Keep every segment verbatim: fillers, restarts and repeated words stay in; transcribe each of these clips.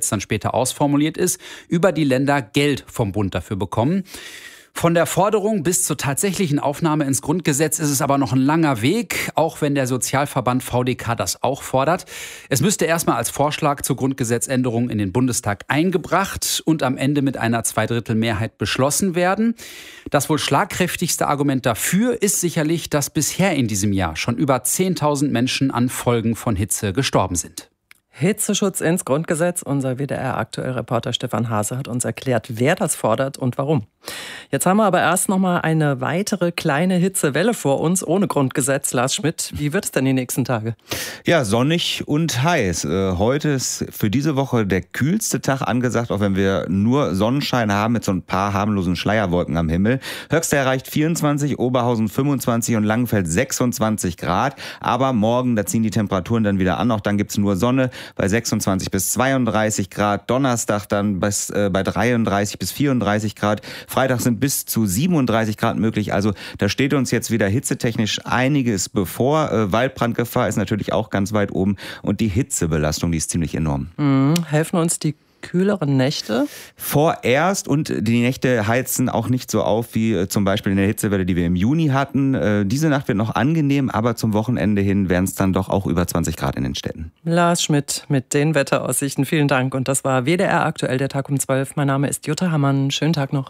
Grundgesetz dann später ausformuliert ist, über die Länder Geld vom Bund dafür bekommen. Von der Forderung bis zur tatsächlichen Aufnahme ins Grundgesetz ist es aber noch ein langer Weg, auch wenn der Sozialverband V D K das auch fordert. Es müsste erstmal als Vorschlag zur Grundgesetzänderung in den Bundestag eingebracht und am Ende mit einer Zweidrittelmehrheit beschlossen werden. Das wohl schlagkräftigste Argument dafür ist sicherlich, dass bisher in diesem Jahr schon über zehntausend Menschen an Folgen von Hitze gestorben sind. Hitzeschutz ins Grundgesetz. Unser W D R-Aktuell-Reporter Stefan Hase hat uns erklärt, wer das fordert und warum. Jetzt haben wir aber erst noch mal eine weitere kleine Hitzewelle vor uns ohne Grundgesetz. Lars Schmidt, wie wird es denn die nächsten Tage? Ja, sonnig und heiß. Heute ist für diese Woche der kühlste Tag angesagt, auch wenn wir nur Sonnenschein haben mit so ein paar harmlosen Schleierwolken am Himmel. Höchster erreicht vierundzwanzig, Oberhausen fünfundzwanzig und Langenfeld sechsundzwanzig Grad. Aber morgen, da ziehen die Temperaturen dann wieder an. Auch dann gibt's nur Sonne bei sechsundzwanzig bis zweiunddreißig Grad. Donnerstag dann bis, äh, bei dreiunddreißig bis vierunddreißig Grad. Freitag sind bis zu siebenunddreißig Grad möglich. Also da steht uns jetzt wieder hitzetechnisch einiges bevor. Äh, Waldbrandgefahr ist natürlich auch ganz weit oben. Und die Hitzebelastung, die ist ziemlich enorm. Mhm. Helfen uns die kühleren Nächte? Vorerst, und die Nächte heizen auch nicht so auf wie äh, zum Beispiel in der Hitzewelle, die wir im Juni hatten. Äh, diese Nacht wird noch angenehm, aber zum Wochenende hin werden es dann doch auch über zwanzig Grad in den Städten. Lars Schmidt mit den Wetteraussichten. Vielen Dank. Und das war W D R aktuell, der Tag um zwölf. Mein Name ist Jutta Hammann. Schönen Tag noch.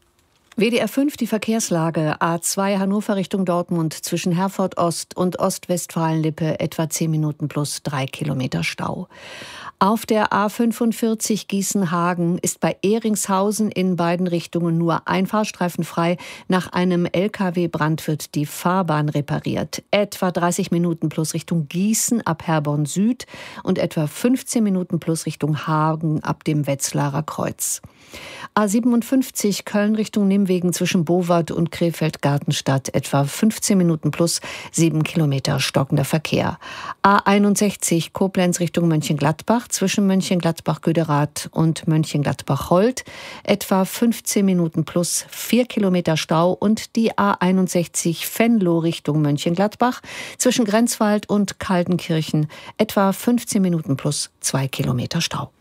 W D R fünf, die Verkehrslage. A zwei Hannover Richtung Dortmund zwischen Herford Ost und Ostwestfalen-Lippe etwa zehn Minuten plus drei Kilometer Stau. Auf der A fünfundvierzig Gießen-Hagen ist bei Ehringshausen in beiden Richtungen nur ein Fahrstreifen frei. Nach einem L K W-Brand wird die Fahrbahn repariert. Etwa dreißig Minuten plus Richtung Gießen ab Herborn Süd und etwa fünfzehn Minuten plus Richtung Hagen ab dem Wetzlarer Kreuz. A siebenundfünfzig Köln Richtung Nimwegen zwischen Bowart und Krefeld-Gartenstadt etwa fünfzehn Minuten plus sieben Kilometer stockender Verkehr. A einundsechzig Koblenz Richtung Mönchengladbach zwischen Mönchengladbach-Göderath und Mönchengladbach-Holt etwa fünfzehn Minuten plus vier Kilometer Stau und die A einundsechzig Venlo Richtung Mönchengladbach zwischen Grenzwald und Kaltenkirchen etwa fünfzehn Minuten plus zwei Kilometer Stau.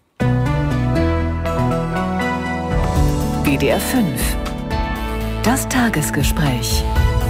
W D R fünf. Das Tagesgespräch.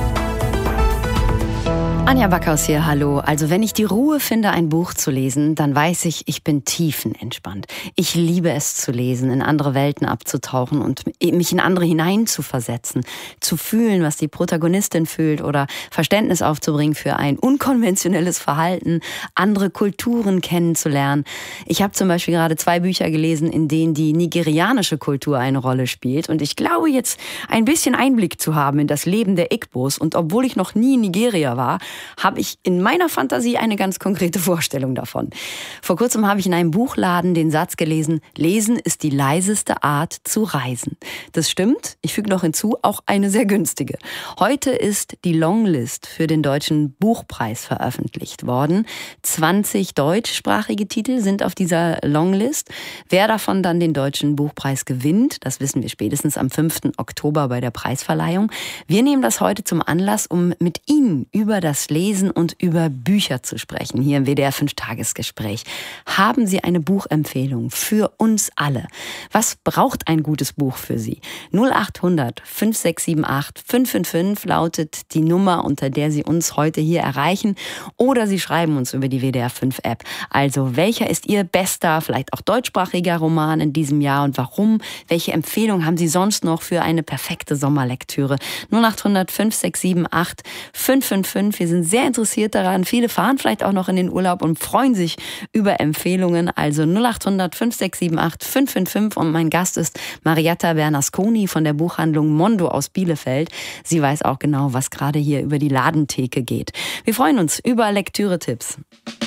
Anja Backhaus hier, hallo. Also wenn ich die Ruhe finde, ein Buch zu lesen, dann weiß ich, ich bin tiefenentspannt. Ich liebe es zu lesen, in andere Welten abzutauchen und mich in andere hineinzuversetzen, zu fühlen, was die Protagonistin fühlt oder Verständnis aufzubringen für ein unkonventionelles Verhalten, andere Kulturen kennenzulernen. Ich habe zum Beispiel gerade zwei Bücher gelesen, in denen die nigerianische Kultur eine Rolle spielt und ich glaube jetzt ein bisschen Einblick zu haben in das Leben der Igbos und obwohl ich noch nie in Nigeria war, habe ich in meiner Fantasie eine ganz konkrete Vorstellung davon. Vor kurzem habe ich in einem Buchladen den Satz gelesen, Lesen ist die leiseste Art zu reisen. Das stimmt, ich füge noch hinzu, auch eine sehr günstige. Heute ist die Longlist für den Deutschen Buchpreis veröffentlicht worden. zwanzig deutschsprachige Titel sind auf dieser Longlist. Wer davon dann den Deutschen Buchpreis gewinnt, das wissen wir spätestens am fünften Oktober bei der Preisverleihung. Wir nehmen das heute zum Anlass, um mit Ihnen über das Lesen und über Bücher zu sprechen, hier im W D R fünf Tagesgespräch. Haben Sie eine Buchempfehlung für uns alle? Was braucht ein gutes Buch für Sie? null acht hundert fünf sechs sieben acht fünf fünf fünf lautet die Nummer, unter der Sie uns heute hier erreichen. Oder Sie schreiben uns über die W D R fünf App. Also, welcher ist Ihr bester, vielleicht auch deutschsprachiger Roman in diesem Jahr und warum? Welche Empfehlung haben Sie sonst noch für eine perfekte Sommerlektüre? null acht hundert fünf sechs sieben acht fünf fünf fünf. Wir sind sehr interessiert daran. Viele fahren vielleicht auch noch in den Urlaub und freuen sich über Empfehlungen. Also null acht hundert fünf sechs sieben acht fünf fünf fünf. Und mein Gast ist Marietta Bernasconi von der Buchhandlung Mondo aus Bielefeld. Sie weiß auch genau, was gerade hier über die Ladentheke geht. Wir freuen uns über Lektüre-Tipps.